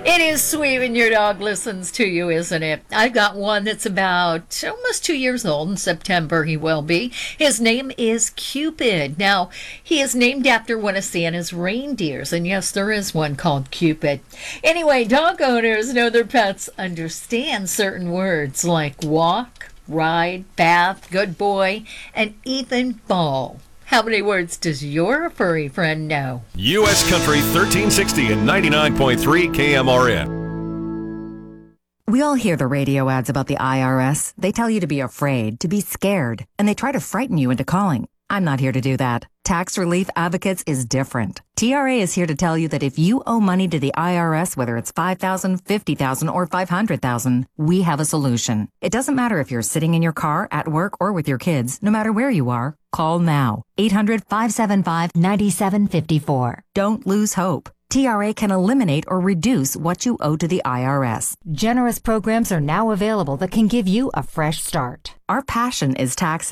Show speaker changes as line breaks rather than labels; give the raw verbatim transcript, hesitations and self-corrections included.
It is sweet when your dog listens to you, isn't it? I've got one that's about almost two years old. In September, he will be. His name is Cupid. Now, he is named after one of Santa's reindeers, and yes, there is one called Cupid. Anyway, dog owners know their pets understand certain words like walk, ride, bath, good boy, and even ball. How many words does your furry friend know?
U S Country thirteen sixty and ninety-nine point three K M R N.
We all hear the radio ads about the I R S. They tell you to be afraid, to be scared, and they try to frighten you into calling. I'm not here to do that. Tax Relief Advocates is different. T R A is here to tell you that if you owe money to the I R S, whether it's five thousand dollars, fifty thousand dollars, or five hundred thousand dollars, we have a solution. It doesn't matter if you're sitting in your car, at work, or with your kids. No matter where you are, call now. eight hundred, five seven five, nine seven five four. Don't lose hope. T R A can eliminate or reduce what you owe to the I R S.
Generous programs are now available that can give you a fresh start.
Our passion is taxes.